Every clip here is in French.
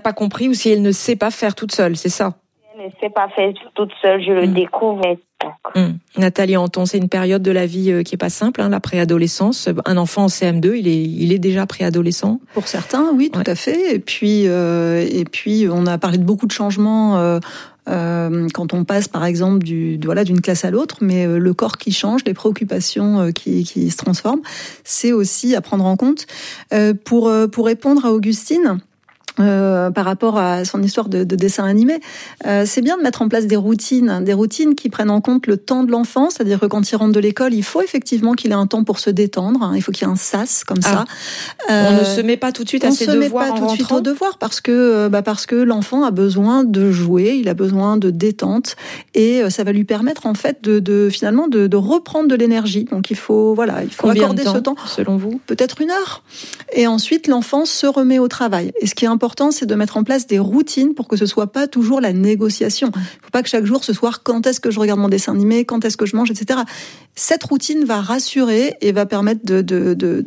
pas compris ou si elle ne sait pas faire toute seule, c'est ça? Elle ne sait pas faire toute seule, je le découvre. Nathalie Anton, c'est une période de la vie qui est pas simple, la préadolescence. Un enfant en CM2, il est déjà préadolescent. Pour certains, oui, tout à fait. Et puis, on a parlé de beaucoup de changements quand on passe, par exemple, d'une classe à l'autre. Mais le corps qui change, les préoccupations qui se transforment, c'est aussi à prendre en compte. Pour répondre à Augustine. Par rapport à son histoire de dessin animé, c'est bien de mettre en place des routines qui prennent en compte le temps de l'enfant, c'est-à-dire que quand il rentre de l'école, il faut effectivement qu'il ait un temps pour se détendre, il faut qu'il y ait un sas comme ça. On ne se met pas tout de suite à ses devoirs en rentrant. On se met pas tout de suite aux devoirs parce que l'enfant a besoin de jouer, il a besoin de détente et ça va lui permettre en fait de reprendre de l'énergie. Donc il faut accorder ce temps, selon vous? Peut-être 1 heure. Et ensuite l'enfant se remet au travail. Et ce qui est important, c'est de mettre en place des routines pour que ce soit pas toujours la négociation. Il ne faut pas que chaque jour ce soit quand est-ce que je regarde mon dessin animé, quand est-ce que je mange, etc. Cette routine va rassurer et va permettre de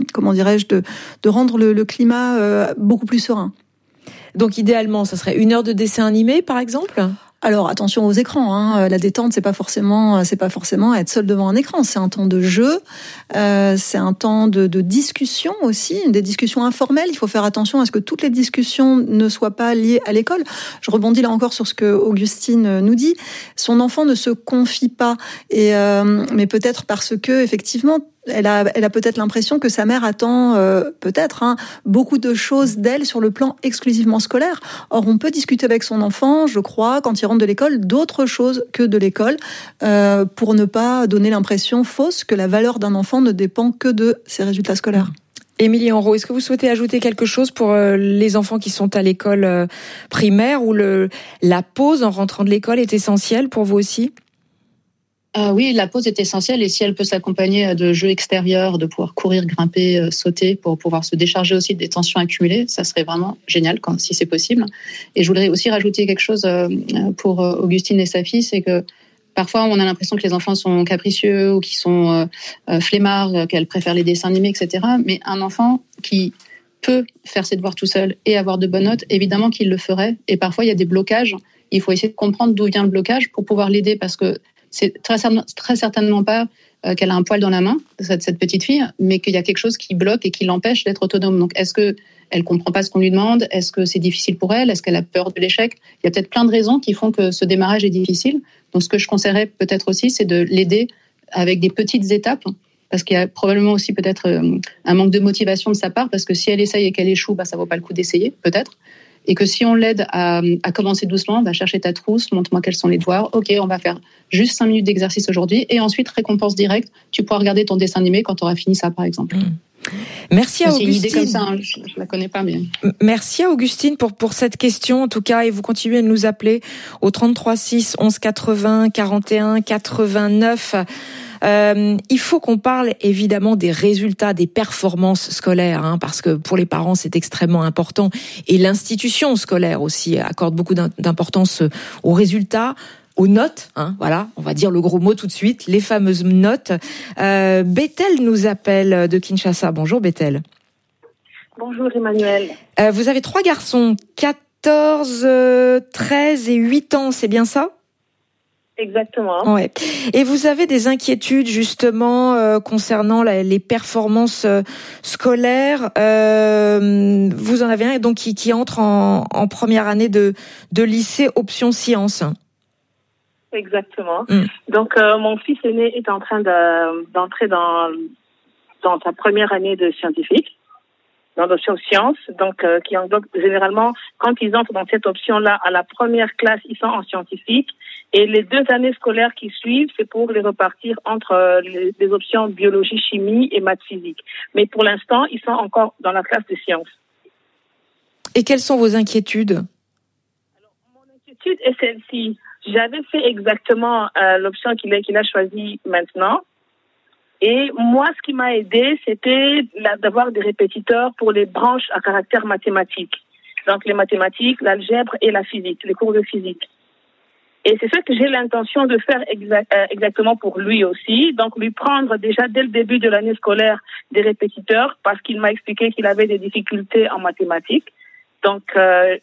rendre le climat beaucoup plus serein. Donc idéalement, ça serait 1 heure de dessin animé, par exemple ? Alors attention aux écrans, La détente, c'est pas forcément être seul devant un écran. C'est un temps de jeu, c'est un temps de discussion aussi, des discussions informelles. Il faut faire attention à ce que toutes les discussions ne soient pas liées à l'école. Je rebondis là encore sur ce que Augustine nous dit. Son enfant ne se confie pas, mais peut-être parce que effectivement. Elle a peut-être l'impression que sa mère attend beaucoup de choses d'elle sur le plan exclusivement scolaire. Or, on peut discuter avec son enfant, je crois, quand il rentre de l'école, d'autres choses que de l'école, pour ne pas donner l'impression fausse que la valeur d'un enfant ne dépend que de ses résultats scolaires. Émilie Henrault, est-ce que vous souhaitez ajouter quelque chose pour les enfants qui sont à l'école primaire où la pause en rentrant de l'école est essentielle pour vous aussi ? Oui, la pause est essentielle et si elle peut s'accompagner de jeux extérieurs, de pouvoir courir, grimper, sauter pour pouvoir se décharger aussi des tensions accumulées, ça serait vraiment génial si c'est possible. Et je voudrais aussi rajouter quelque chose pour Augustine et sa fille, c'est que parfois on a l'impression que les enfants sont capricieux ou qu'ils sont flemmards, qu'elles préfèrent les dessins animés, etc. Mais un enfant qui peut faire ses devoirs tout seul et avoir de bonnes notes, évidemment qu'il le ferait. Et parfois il y a des blocages, il faut essayer de comprendre d'où vient le blocage pour pouvoir l'aider parce que c'est très certainement pas qu'elle a un poil dans la main, cette petite fille, mais qu'il y a quelque chose qui bloque et qui l'empêche d'être autonome. Donc, est-ce qu'elle comprend pas ce qu'on lui demande ? Est-ce que c'est difficile pour elle ? Est-ce qu'elle a peur de l'échec ? Il y a peut-être plein de raisons qui font que ce démarrage est difficile. Donc, ce que je conseillerais peut-être aussi, c'est de l'aider avec des petites étapes, parce qu'il y a probablement aussi peut-être un manque de motivation de sa part, parce que si elle essaye et qu'elle échoue, ça vaut pas le coup d'essayer, peut-être. Et que si on l'aide à commencer doucement, va chercher ta trousse, montre-moi quels sont les devoirs. Ok, on va faire juste 5 minutes d'exercice aujourd'hui. Et ensuite, récompense directe, tu pourras regarder ton dessin animé quand tu auras fini ça, par exemple. Merci à Augustine. C'est une idée comme ça, je la connais pas, mais... Merci à Augustine pour cette question, en tout cas, et vous continuez de nous appeler au 33 6 11 80 41 89. Il faut qu'on parle évidemment des résultats, des performances scolaires, parce que pour les parents c'est extrêmement important et l'institution scolaire aussi accorde beaucoup d'importance aux résultats, aux notes, voilà, on va dire le gros mot tout de suite, les fameuses notes. Bethel nous appelle de Kinshasa. Bonjour Bethel. Bonjour Emmanuel. Vous avez 3 garçons, 14, 13 et 8 ans, c'est bien ça ? Exactement. Ouais. Et vous avez des inquiétudes justement concernant les performances scolaires. Vous en avez un donc qui entre en première année de lycée option sciences. Exactement. Donc mon fils aîné est en train d'entrer dans sa première année de scientifique, dans l'option sciences. Donc généralement quand ils entrent dans cette option-là à la première classe, ils sont en scientifique. Et les 2 années scolaires qui suivent, c'est pour les repartir entre les options biologie, chimie et maths physique. Mais pour l'instant, ils sont encore dans la classe de sciences. Et quelles sont vos inquiétudes ? Alors, mon inquiétude est celle-ci. J'avais fait exactement l'option qu'il a choisie maintenant. Et moi, ce qui m'a aidé, c'était d'avoir des répétiteurs pour les branches à caractère mathématique. Donc, les mathématiques, l'algèbre et la physique, les cours de physique. Et c'est ce que j'ai l'intention de faire exactement pour lui aussi. Donc, lui prendre déjà dès le début de l'année scolaire des répétiteurs parce qu'il m'a expliqué qu'il avait des difficultés en mathématiques. Donc,